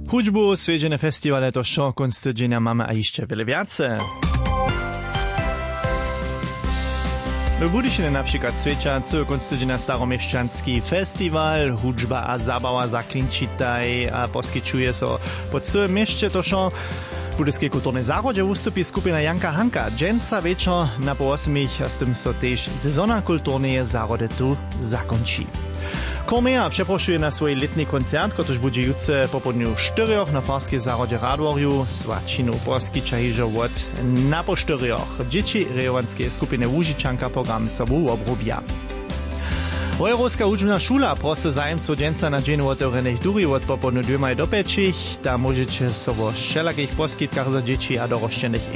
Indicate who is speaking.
Speaker 1: Hudźbu, swiedźene festiwale to šo konc tydzienia mamy a jeszcze wiele więcej. W Budyšinie na przykład swieća co konc tydzienia staromieszczanski festiwal, hudźba a zabawa zaklinčitaj a poskyčuje so po całym mieście to šo. W Budyskiej kulturnej zachodzie wystąpi skupina Janka Hanka. Dżęca wieczor na po 8 a z tym so też sezona kulturnej zarody tu zakończy. Kormea przeproszuje na swój letni koncert, który będzie jutro po południu 4 na Farskiej Zarodzie Radworju. Słačinu poskyča hižo od na po 4. Dzieci rejowanskiej skupiny Łužičanka program sobą obrobia. Wojewódzka uczbna szula proste zajemców dżęca na dzień otworenych duri od popołudniu 2 do 5. Tam możecie sobie wszelakich poskytkach za dzieci a dorośćenych